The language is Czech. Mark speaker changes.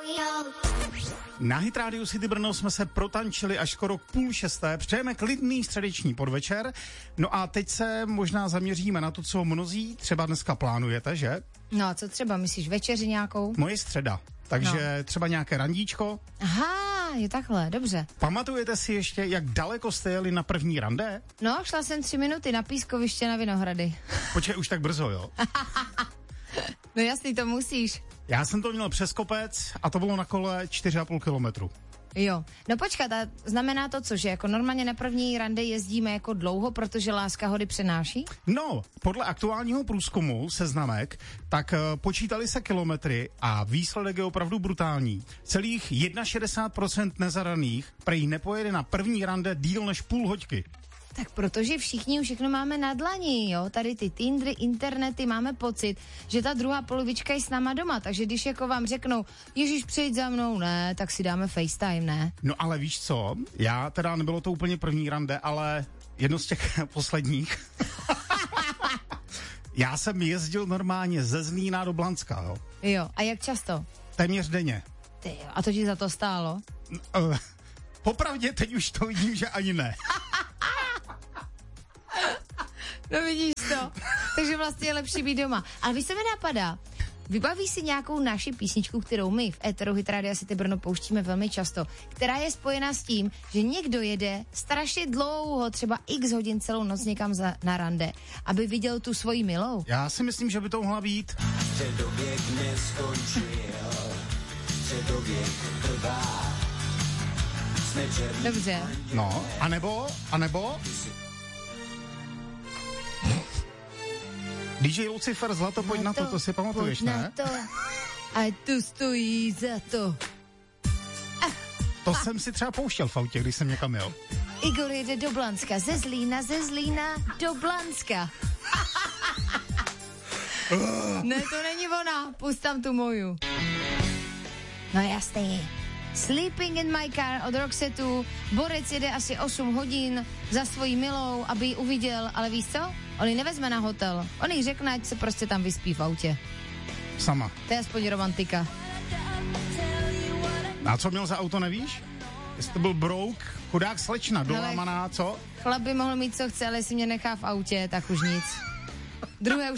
Speaker 1: Na Hit Radio City Brno jsme se protančili až skoro k 5:30. Přejeme klidný středeční podvečer. No a teď se možná zaměříme na to, co mnozí třeba dneska plánujete, že?
Speaker 2: No a co třeba, myslíš večeři nějakou?
Speaker 1: No je středa, takže třeba nějaké randíčko.
Speaker 2: Aha, je takhle, dobře.
Speaker 1: Pamatujete si ještě, jak daleko jste jeli na první rande?
Speaker 2: No, šla jsem 3 minuty na pískoviště na Vinohrady.
Speaker 1: Počkej, už tak brzo, jo?
Speaker 2: No jasný, to musíš.
Speaker 1: Já jsem to měl přes kopec a to bylo na kole 4,5 kilometru.
Speaker 2: Jo, no počkat, a znamená to co, že jako normálně na první rande jezdíme jako dlouho, protože láska hody přenáší?
Speaker 1: No, podle aktuálního průzkumu Seznamek, tak počítali se kilometry a výsledek je opravdu brutální. Celých 61% nezadaných prej nepojede na první rande díl než půl hoďky.
Speaker 2: Tak protože všichni už všechno máme na dlani, jo, tady ty Tindry, internety, máme pocit, že ta druhá polovička je s náma doma, takže když jako vám řeknou, Ježíš, přijď za mnou, ne, tak si dáme FaceTime, ne?
Speaker 1: No ale víš co, já teda nebylo to úplně první rande, ale jedno z těch posledních. Já jsem jezdil normálně ze Zlína do Blanska, jo.
Speaker 2: Jo, a jak často?
Speaker 1: Téměř denně.
Speaker 2: Ty jo, a to ti za to stálo?
Speaker 1: Popravdě teď už to vidím, že ani ne.
Speaker 2: No vidíš to. Takže vlastně je lepší být doma. Ale víš, co mi napadá? Vybavíš si nějakou naši písničku, kterou my v éteru Hit Radio City Brno pouštíme velmi často, která je spojena s tím, že někdo jede strašně dlouho, třeba x hodin celou noc někam na rande, aby viděl tu svoji milou?
Speaker 1: Já si myslím, že by to mohla být.
Speaker 3: Středověk neskončil, středověk trvá.
Speaker 2: Dobře.
Speaker 1: No, a nebo DJ Lucifer, Zlato, pojď na to si pamatuješ, ne?
Speaker 2: To. A tu stojí za to.
Speaker 1: To jsem si třeba pouštěl v autě, když jsem někam jel.
Speaker 2: Igor jede do Blanska, ze Zlína do Blanska. Ne, to není ona, pust tam tu moju. No jasný. Sleeping in my car od Roxetu. Borec jede asi 8 hodin za svojí milou, aby ji uviděl, ale víš co? On ji nevezme na hotel. On jí řekne, ať se prostě tam vyspí v autě.
Speaker 1: Sama.
Speaker 2: To je aspoň romantika.
Speaker 1: A co měl za auto, nevíš? Jestli to byl brouk, chudák slečna, dolámaná, co?
Speaker 2: Chlap by mohl mít, co chce, ale jestli mě nechá v autě, tak už nic. Druhé už